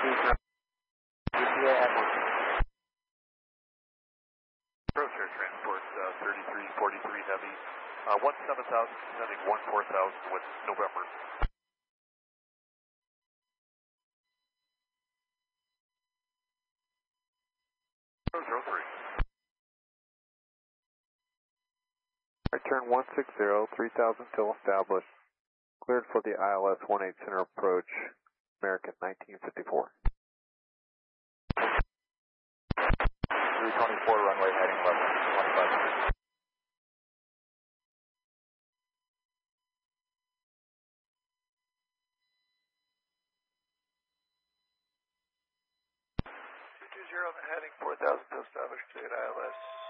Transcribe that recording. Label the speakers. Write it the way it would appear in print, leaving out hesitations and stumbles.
Speaker 1: ETA Edwards.
Speaker 2: Approach Air Transport 3343 Heavy. 17,000, sending 14,000 with November. Approach 03.
Speaker 3: Return 160, 3,000 till established. Cleared for the ILS 18 center approach, American 1954.
Speaker 1: 324 runway heading level 25.
Speaker 4: On the heading 4,000 to establish to ILS